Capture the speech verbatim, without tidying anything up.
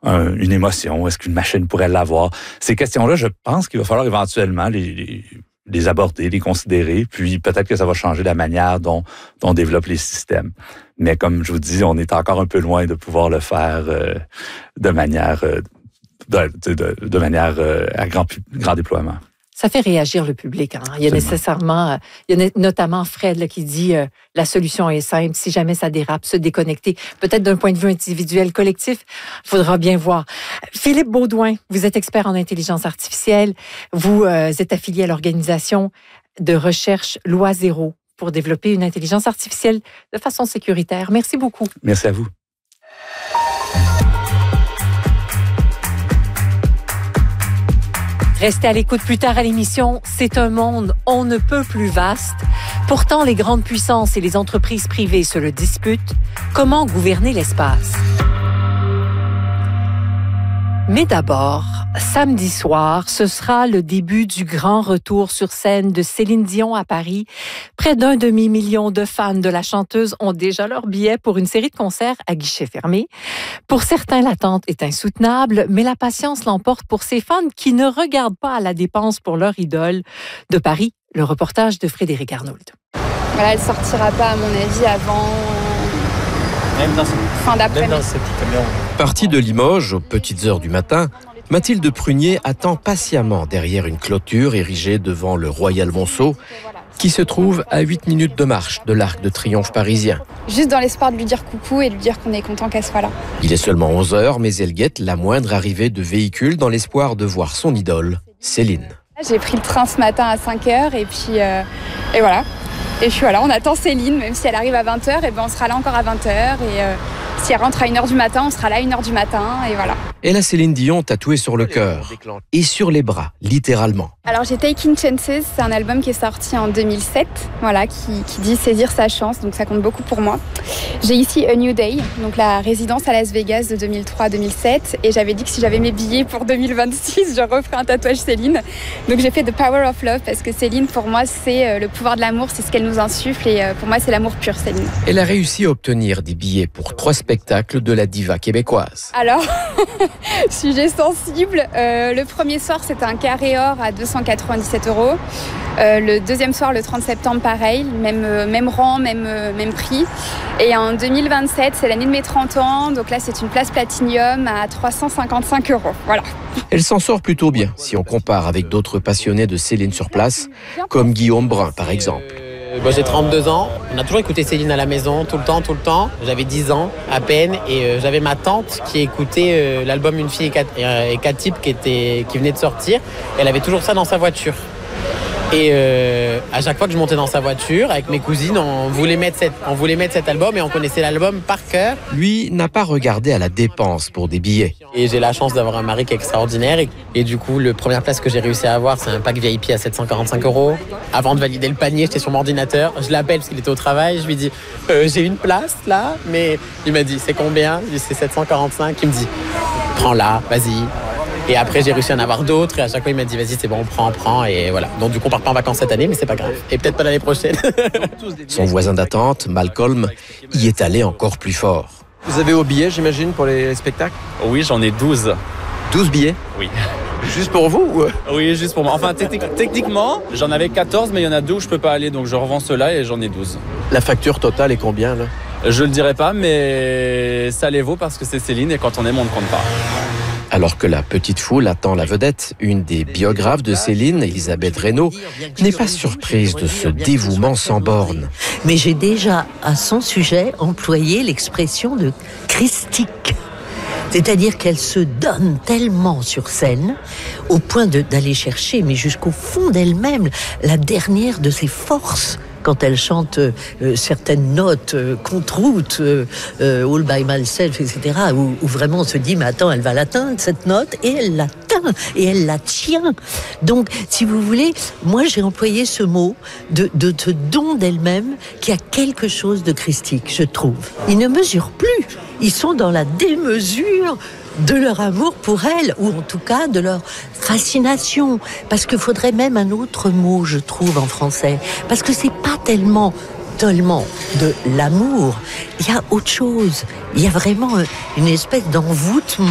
un, une émotion? Est-ce qu'une machine pourrait l'avoir? Ces questions-là, je pense qu'il va falloir éventuellement les, les, les aborder, les considérer, puis peut-être que ça va changer la manière dont, dont on développe les systèmes. Mais comme je vous dis, on est encore un peu loin de pouvoir le faire euh, de manière, euh, de, de, de manière euh, à grand, grand déploiement. Ça fait réagir le public. Hein. Il y a Absolument. nécessairement, il y a notamment Fred là, qui dit euh, la solution est simple. Si jamais ça dérape, se déconnecter. Peut-être d'un point de vue individuel, collectif, il faudra bien voir. Philippe Baudouin, vous êtes expert en intelligence artificielle. Vous euh, êtes affilié à l'organisation de recherche Loi Zéro pour développer une intelligence artificielle de façon sécuritaire. Merci beaucoup. Merci à vous. Restez à l'écoute plus tard à l'émission. C'est un monde on ne peut plus vaste. Pourtant, les grandes puissances et les entreprises privées se le disputent. Comment gouverner l'espace? Mais d'abord, samedi soir, ce sera le début du grand retour sur scène de Céline Dion à Paris. Près d'un demi-million de fans de la chanteuse ont déjà leur billet pour une série de concerts à guichet fermé. Pour certains, l'attente est insoutenable, mais la patience l'emporte pour ces fans qui ne regardent pas à la dépense pour leur idole. De Paris, le reportage de Frédéric Arnould. Voilà, elle ne sortira pas, à mon avis, avant... Même dans cette, fin d'après-midi. Même dans ce petit camion. Partie de Limoges, aux petites heures du matin, Mathilde Prunier attend patiemment derrière une clôture érigée devant le Royal Monceau, qui se trouve à huit minutes de marche de l'Arc de Triomphe parisien. Juste dans l'espoir de lui dire coucou et de lui dire qu'on est content qu'elle soit là. Il est seulement onze heures, mais elle guette la moindre arrivée de véhicules dans l'espoir de voir son idole, Céline. J'ai pris le train ce matin à cinq heures et puis euh, et voilà. Et je suis là, on attend Céline, même si elle arrive à vingt heures, et ben on sera là encore à vingt heures. Et euh, si elle rentre à une heure du matin, on sera là à une heure du matin, et voilà. Et la Céline Dion tatouée sur le cœur et sur les bras, littéralement. Alors j'ai Taking Chances, c'est un album qui est sorti en deux mille sept, voilà, qui, qui dit saisir sa chance, donc ça compte beaucoup pour moi. J'ai ici A New Day, donc la résidence à Las Vegas de deux mille trois à deux mille sept, et j'avais dit que si j'avais mes billets pour deux mille vingt-six, je referais un tatouage Céline. Donc j'ai fait The Power of Love, parce que Céline, pour moi, c'est le pouvoir de l'amour, c'est ce qu'elle nous insuffle, et pour moi, c'est l'amour pur, Céline. Elle a réussi à obtenir des billets pour trois spectacles de la diva québécoise. Alors, sujet sensible, euh, le premier soir, c'était un carré or à deux cent quatre-vingt-dix-sept euros. Euh, le deuxième soir, le trente septembre, pareil, même, euh, même rang, même, euh, même prix. Et en deux mille vingt-sept, c'est l'année de mes trente ans, donc là, c'est une place Platinium à trois cent cinquante-cinq euros. Voilà. Elle s'en sort plutôt bien, si on compare avec d'autres passionnés de Céline sur place, comme Guillaume Brun, par exemple. Moi, j'ai trente-deux ans, on a toujours écouté Céline à la maison, tout le temps, tout le temps. J'avais dix ans à peine et euh, j'avais ma tante qui écoutait euh, l'album Une fille et quatre, euh, et quatre types qui, était, qui venait de sortir. Elle avait toujours ça dans sa voiture. Et euh, à chaque fois que je montais dans sa voiture, avec mes cousines, on voulait mettre, cette, on voulait mettre cet album et on connaissait l'album par cœur. Lui n'a pas regardé à la dépense pour des billets. Et j'ai la chance d'avoir un mari qui est extraordinaire. Et, et du coup, la première place que j'ai réussi à avoir, c'est un pack V I P à sept cent quarante-cinq euros. Avant de valider le panier, j'étais sur mon ordinateur. Je l'appelle parce qu'il était au travail. Je lui dis, euh, j'ai une place là. Mais il m'a dit, c'est combien? Je lui dis, c'est sept cent quarante-cinq. Il me dit, prends-la, vas-y. Et après, j'ai réussi à en avoir d'autres. Et à chaque fois, il m'a dit, vas-y, c'est bon, prends, prends. Et voilà. Donc, du coup, on part pas en vacances cette année, mais c'est pas grave. Et peut-être pas l'année prochaine. Son voisin d'attente, Malcolm, y est allé encore plus fort. Vous avez vos billets, j'imagine, pour les spectacles? Oui, j'en ai douze. douze billets? Oui. Juste pour vous ou... Oui, juste pour moi. Enfin, techniquement, j'en avais quatorze, mais il y en a deux où je peux pas aller. Donc, je revends ceux-là et j'en ai douze. La facture totale est combien, là? Je le dirai pas, mais ça les vaut parce que c'est Céline et quand on aime, on ne compte pas. Alors que la petite foule attend la vedette, une des biographes de Céline, Elisabeth Reynaud, n'est pas surprise de ce dévouement sans borne. Mais j'ai déjà, à son sujet, employé l'expression de christique. C'est-à-dire qu'elle se donne tellement sur scène, au point de, d'aller chercher, mais jusqu'au fond d'elle-même, la dernière de ses forces. Quand elle chante euh, certaines notes euh, contre route, euh, euh, All by Myself, et cetera, où, où vraiment on se dit, mais attends, elle va l'atteindre, cette note, et elle l'atteint, et elle la tient. Donc, si vous voulez, moi j'ai employé ce mot de, de, de don d'elle-même qui a quelque chose de christique, je trouve. Ils ne mesurent plus, ils sont dans la démesure de leur amour pour elle, ou en tout cas de leur fascination. Parce qu'il faudrait même un autre mot, je trouve, en français. Parce que c'est pas tellement, tellement de l'amour. Il y a autre chose. Il y a vraiment une espèce d'envoûtement.